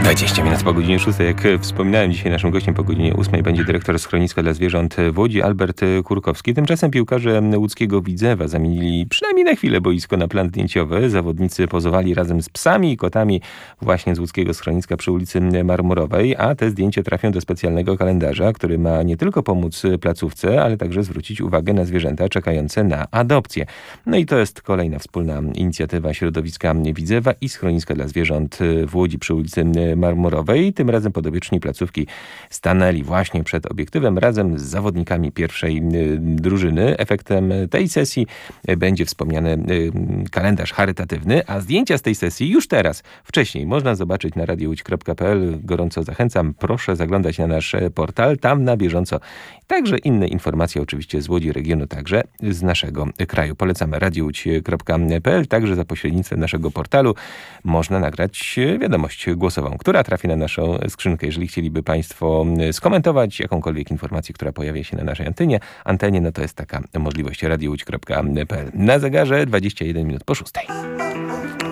20 minut po godzinie 6. Jak wspominałem, dzisiaj naszym gościem po godzinie 8 będzie dyrektor schroniska dla zwierząt w Łodzi, Albert Kurkowski. Tymczasem piłkarze łódzkiego Widzewa zamienili przynajmniej na chwilę boisko na plan zdjęciowy. Zawodnicy pozowali razem z psami i kotami właśnie z łódzkiego schroniska przy ulicy Marmurowej, a te zdjęcia trafią do specjalnego kalendarza, który ma nie tylko pomóc placówce, ale także zwrócić uwagę na zwierzęta czekające na adopcję. No i to jest kolejna wspólna inicjatywa środowiska Widzewa i schroniska dla zwierząt w Łodzi przy ulicy Marmurowej. Tym razem podopieczni placówki stanęli właśnie przed obiektywem razem z zawodnikami pierwszej drużyny. Efektem tej sesji będzie wspomniany kalendarz charytatywny, a zdjęcia z tej sesji już teraz, wcześniej można zobaczyć na radiołódź.pl. Gorąco zachęcam, proszę zaglądać na nasz portal, tam na bieżąco także inne informacje oczywiście z Łodzi, regionu, także z naszego kraju. Polecamy radiołódź.pl, także za pośrednictwem naszego portalu można nagrać wiadomość głosową, która trafi na naszą skrzynkę. Jeżeli chcieliby Państwo skomentować jakąkolwiek informację, która pojawia się na naszej antenie, no to jest taka możliwość radiołódź.pl. Na zegarze 21 minut po 6.